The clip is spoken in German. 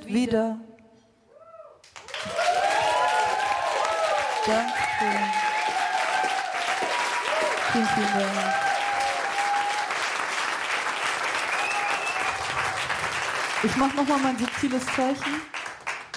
wieder. Danke. Vielen, vielen Dank. Ich mache nochmal mein subtiles Zeichen.